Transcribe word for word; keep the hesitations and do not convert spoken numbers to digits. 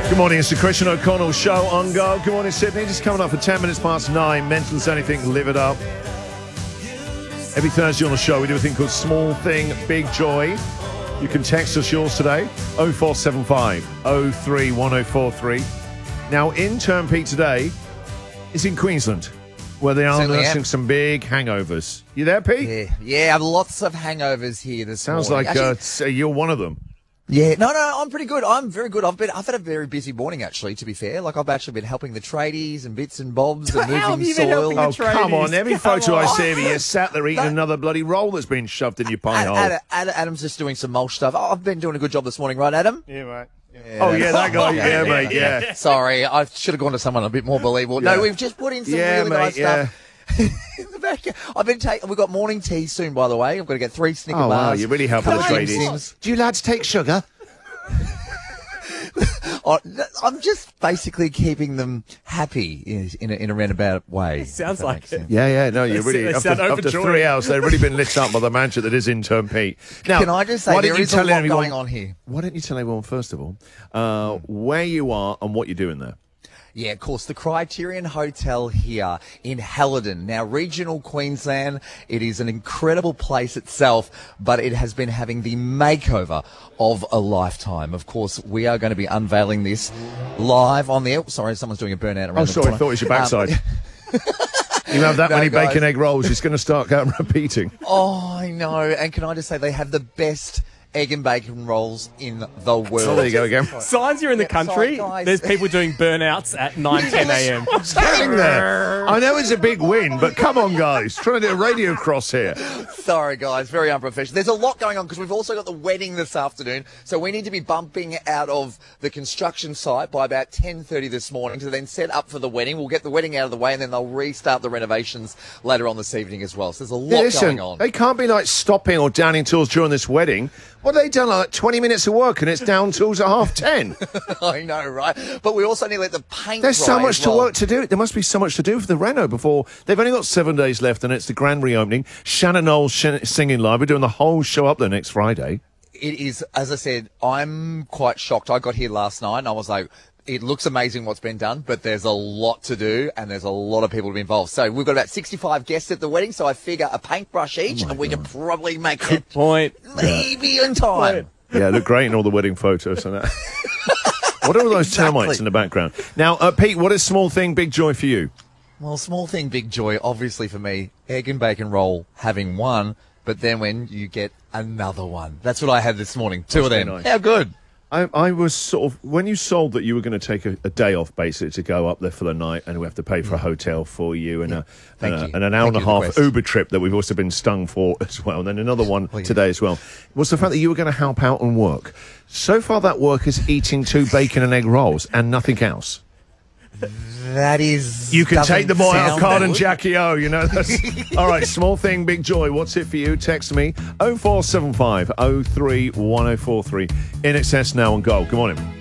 Good morning, it's the Christian O'Connell Show on Go. Good morning, Sydney. Just coming up for ten minutes past nine. Mental as anything, live it up. Every Thursday on the show, we do a thing called Small Thing, Big Joy. You can text us yours today, oh four seven five, oh three one oh four three. Now, intern Pete today is in Queensland, where they are Certainly nursing am. some big hangovers. You there, Pete? Yeah, yeah, I have lots of hangovers here this Sounds morning. like uh, Actually, s- you're one of them. yeah, no, no, I'm pretty good. I'm very good. I've been, I've had a very busy morning, actually, to be fair. Like, I've actually been helping the tradies and bits and bobs and How have moving you been soil. helping the Oh, come tradies? on. Every Come photo I on. see of you, you're sat there eating That- another bloody roll that's been shoved in your pie Ad- hole. Ad- Ad- Adam's just doing some mulch stuff. Oh, I've been doing a good job this morning, right, Adam? Yeah, mate. Oh, yeah, that guy. Yeah, mate, yeah. Sorry, I should have gone to someone a bit more believable. No, Yeah. we've just put in some Yeah, really mate, nice yeah. stuff. In the back. I've been taking. We've got morning tea soon, by the way. I've got to get three Snicker Oh, wow, bars. you're really helping the couple of tradies. Sims. Do you lads take sugar? Oh, I'm just basically keeping them happy in, in, a, in a roundabout way. Sounds if that like makes it. sense. Yeah, yeah, no, you're They really, sound after, after overjoyed. three hours, they've really been lit up by the mansion that is intern Pete. Now, Can I just say why there don't you is a tell lot everyone- going on here? Why don't you tell everyone, first of all, uh, where you are and what you're doing there? Yeah, of course, the Criterion Hotel here in Halladon. Now, regional Queensland, it is an incredible place itself, but it has been having the makeover of a lifetime. Of course, we are going to be unveiling this live on the air. Sorry, someone's doing a burnout around Oh, the sorry, I corner. thought it was your Um, backside. You have that No, many guys. bacon egg rolls, it's going to start going repeating. Oh, I know. And can I just say they have the best egg and bacon rolls in the world. Oh, there you go again. Signs you're in the Yeah, sorry, country. guys. There's people doing burnouts at nine, ten a.m. What's happening there? I know it's a big win, but come on, guys. Trying to do a radio cross here. Sorry, guys. Very unprofessional. There's a lot going on because we've also got the wedding this afternoon. So we need to be bumping out of the construction site by about ten thirty this morning to then set up for the wedding. We'll get the wedding out of the way and then they'll restart the renovations later on this evening as well. So there's a lot Yeah, listen, going on. they can't be like stopping or downing tools during this wedding. What have they done? Like twenty minutes of work and it's down tools at half ten. I know, right? But we also need to let the paint There's so dry much as to well. work to do. There must be so much to do for the reno before. They've only got seven days left and it's the grand reopening. Shannon Knowles sh- singing live. We're doing the whole show up there next Friday. It is, as I said, I'm quite shocked. I got here last night and I was like, it looks amazing what's been done, but there's a lot to do and there's a lot of people to be involved. So we've got about sixty-five guests at the wedding, so I figure a paintbrush each and we can probably make it Good point. maybe in time. Yeah, look great in all the wedding photos and that. What are all those Exactly. termites in the background? Now, uh, Pete, what is small thing, big joy for you? Well, small thing, big joy, obviously for me, egg and bacon roll having one, but then when you get another one. That's what I had this morning. Two of very them. nice. How good. I, I was sort of, when you sold that you were going to take a, a day off basically to go up there for the night and we have to pay for a hotel for you and, a, Thank and, a, you. and an hour Thank and a you, half request. Uber trip that we've also been stung for as well, and then another one Well, yeah. today as well, was the fact that you were going to help out and work. So far that work is eating two bacon and egg rolls and nothing else. That is. You can doesn't take the boy out of sound Card and good. Jackie O, you know. That's, all right, small thing, big joy. What's it for you? Text me oh four seven five oh three one oh four three. In excess now and go. Good morning.